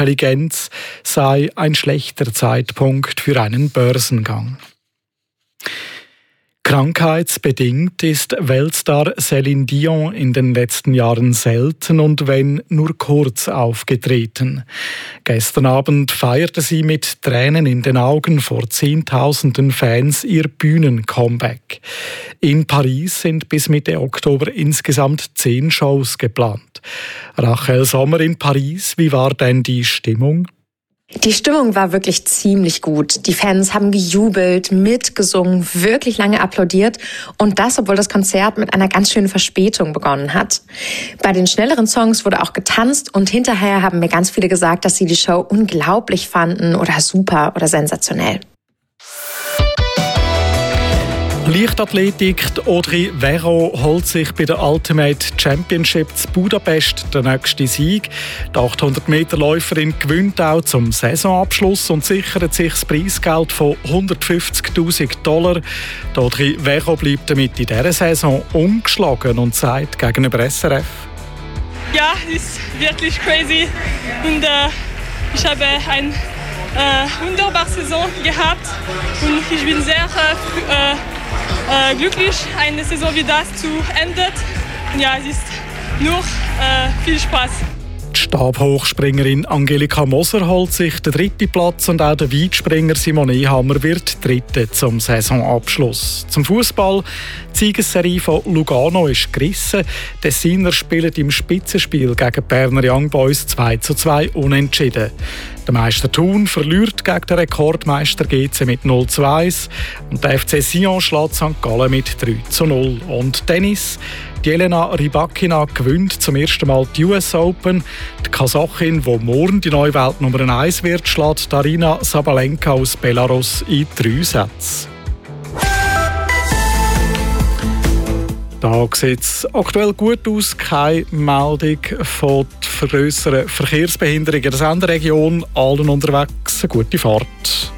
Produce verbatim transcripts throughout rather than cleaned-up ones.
Intelligenz sei ein schlechter Zeitpunkt für einen Börsengang. Krankheitsbedingt ist Weltstar Céline Dion in den letzten Jahren selten und wenn nur kurz aufgetreten. Gestern Abend feierte sie mit Tränen in den Augen vor Zehntausenden Fans ihr Bühnen-Comeback. In Paris sind bis Mitte Oktober insgesamt zehn Shows geplant. Rachel Sommer in Paris, wie war denn die Stimmung? Die Stimmung war wirklich ziemlich gut. Die Fans haben gejubelt, mitgesungen, wirklich lange applaudiert und das, obwohl das Konzert mit einer ganz schönen Verspätung begonnen hat. Bei den schnelleren Songs wurde auch getanzt und hinterher haben mir ganz viele gesagt, dass sie die Show unglaublich fanden oder super oder sensationell. Leichtathletik, Audrey Veron holt sich bei der Ultimate Championship zu Budapest den nächsten Sieg. Die achthundert-Meter-Läuferin gewinnt auch zum Saisonabschluss und sichert sich das Preisgeld von hundertfünfzigtausend Dollar. Die Audrey Veron bleibt damit in dieser Saison ungeschlagen und sagt gegenüber S R F: Ja, es ist wirklich crazy und äh, ich habe ein äh, wunderbare Saison gehabt und ich bin sehr äh, äh, glücklich, eine Saison wie das zu enden. Ja, es ist nur äh, viel Spaß. Die Stabhochspringerin Angelika Moser holt sich den dritten Platz und auch der Weitspringer Simon Ehammer wird Dritte zum Saisonabschluss. Zum Fußball: Die Siegesserie von Lugano ist gerissen. Die Tessiner spielen im Spitzenspiel gegen Berner Young Boys zwei zu zwei unentschieden. Der Meister Thun verliert gegen den Rekordmeister G C mit null zu eins und der F C Sion schlägt Sankt Gallen mit drei zu null. Und Tennis: Die Jelena Rybakina gewinnt zum ersten Mal die U S Open. Die Kasachin, die morgen die neue Weltnummer eins wird, schlägt Arina Sabalenka aus Belarus in drei Sätzen. Da sieht es aktuell gut aus. Keine Meldung von grösseren Verkehrsbehinderungen in der Senderegion. Allen unterwegs eine gute Fahrt.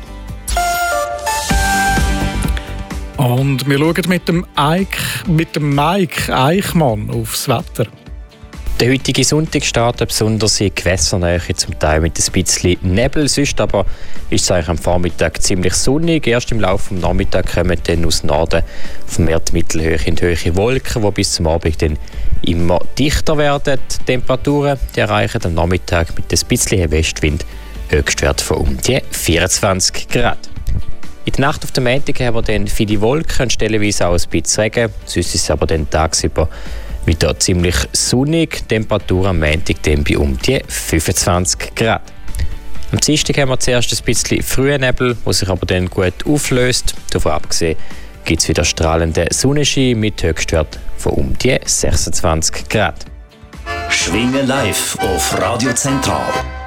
Und wir schauen mit dem, Eik, mit dem Mike Eichmann aufs Wetter. Der heutige Sonntag startet besonders in Gewässernähe, zum Teil mit ein bisschen Nebel. Sonst aber ist es eigentlich am Vormittag ziemlich sonnig. Erst im Laufe des Nachmittags kommen dann aus Norden vermehrt Mittelhöhe in hohe Wolken, die bis zum Abend dann immer dichter werden. Die Temperaturen die erreichen am Nachmittag mit ein bisschen Westwind Höchstwert von um die vierundzwanzig Grad. In der Nacht auf den Montag haben wir dann viele Wolken und stellenweise auch ein bisschen Regen. Sonst ist es aber dann tagsüber wieder ziemlich sonnig. Temperatur am Montag dann bei um die fünfundzwanzig Grad. Am Dienstag haben wir zuerst ein bisschen frühen Nebel, der sich aber dann gut auflöst. Davon abgesehen gibt es wieder strahlenden Sonnenschein mit Höchstwert von um die sechsundzwanzig Grad. Schwingen live auf Radio Zentral.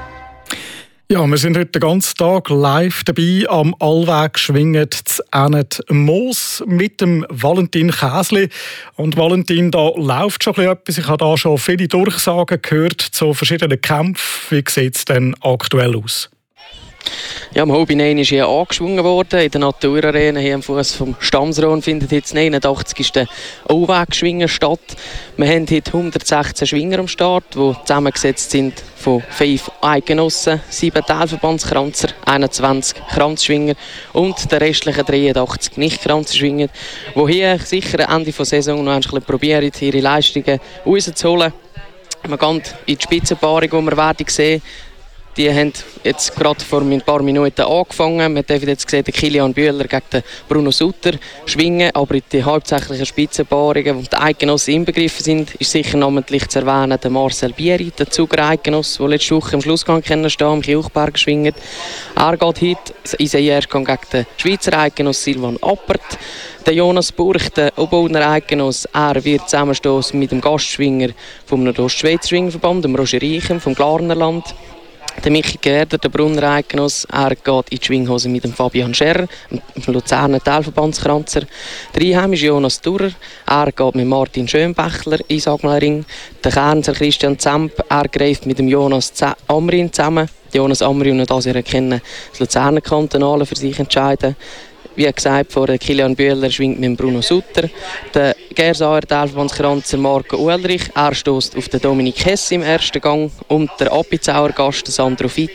Ja, wir sind heute den ganzen Tag live dabei am Allweg schwingen zu Ennet Moos mit dem Valentin Käsli. Und Valentin, da läuft schon etwas. Ich habe da schon viele Durchsagen gehört zu verschiedenen Kämpfen. Wie sieht es denn aktuell aus? Ja, am Hobby ist hier angeschwungen worden. In der Naturarena hier am Fuß vom Stammsron findet jetzt neunundachtzigste O-Weg-Schwingen statt. Wir haben heute hundertsechzehn Schwinger am Start, die zusammengesetzt sind von fünf Eidgenossen, sieben Teilverbandskranzer, einundzwanzig Kranzschwinger und der restlichen dreiundachtzig Nicht-Kranzschwinger, die hier sicher am Ende der Saison noch ein bisschen probieren, ihre Leistungen rauszuholen. Wir gehen in die Spitzenpaarung, die wir werden sehen. Die haben jetzt gerade vor ein paar Minuten angefangen. Wir dürfen jetzt sehen, den Kilian Bühler gegen den Bruno Sutter schwingen. Aber in den hauptsächlichen Spitzenpaarungen, wo die Eidgenossen inbegriffen sind, ist sicher namentlich zu erwähnen der Marcel Bieri, der Zuger Eidgenoss, der letzte Woche im Schlussgang stehen, am Kirchberg geschwingt. Er geht heute in seinen Erstgang gegen den Schweizer Eidgenoss Silvan Appert. Der Jonas Burch, der Oberner Eidgenoss, er wird zusammenstoßen mit dem Gastschwinger vom Nordostschweizer Schwingverband, dem Roger Reichem vom Glarnerland. Der Michi Gerder, der Brunner Eidgenoss, er geht in die Schwinghose mit dem Fabian Scherrer, dem Luzerner Teilverbandskranzer. Der Einheimische Jonas Durer, er geht mit Martin Schönbächler in Sagmalring. Der Kernser Christian Zemp, er greift mit dem Jonas Amrin zusammen. Jonas Amrin und das ihr kennen, das Luzerner Kantonale für sich entscheiden. wie gesagt, vor Kilian Bühler schwingt mit Bruno Sutter. Der Gersauer, der Elfmannskranzer Marco Uelrich. Er stößt auf den Dominik Hess im ersten Gang. Und der Appenzauer Gast, Sandro Fitz,